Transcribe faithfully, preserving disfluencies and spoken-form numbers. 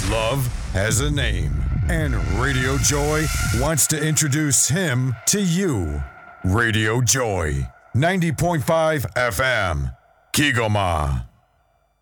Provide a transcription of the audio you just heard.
Love has a name, and Radio Joy wants to introduce him to you. Radio Joy, ninety point five F M, Kigoma.